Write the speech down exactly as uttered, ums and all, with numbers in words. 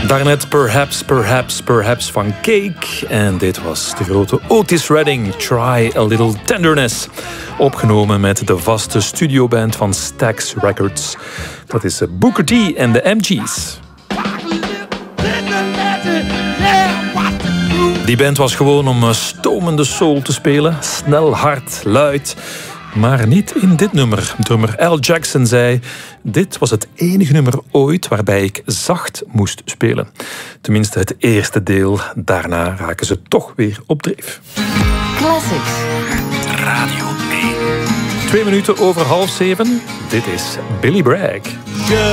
Daarnet Perhaps, Perhaps, Perhaps van Cake. En dit was de grote Otis Redding, Try a Little Tenderness. Opgenomen met de vaste studioband van Stax Records. Dat is Booker T en de M G's. Die band was gewoon om stomende soul te spelen. Snel, hard, luid. Maar niet in dit nummer. Drummer Al Jackson zei: dit was het enige nummer ooit waarbij ik zacht moest spelen. Tenminste het eerste deel. Daarna raken ze toch weer op dreef. Classics. Radio één. Twee minuten over half zeven. Dit is Billy Bragg.